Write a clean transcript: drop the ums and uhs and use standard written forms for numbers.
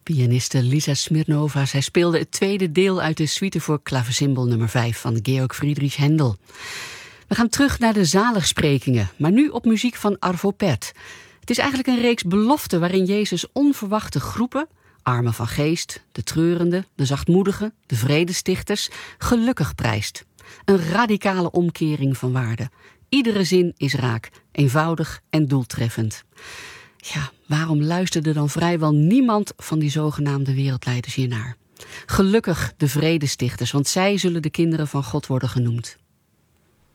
Pianiste Lisa Smirnova. Zij speelde het tweede deel uit de suite voor klavecimbal nummer 5 van Georg Friedrich Händel. We gaan terug naar de zaligsprekingen, maar nu op muziek van Arvo Pärt. Het is eigenlijk een reeks beloften waarin Jezus onverwachte groepen, armen van geest, de treurenden, de zachtmoedigen, de vredestichters, gelukkig prijst. Een radicale omkering van waarde. Iedere zin is raak, eenvoudig en doeltreffend. Ja, waarom luisterde dan vrijwel niemand van die zogenaamde wereldleiders hiernaar? Gelukkig de vredestichters, want zij zullen de kinderen van God worden genoemd.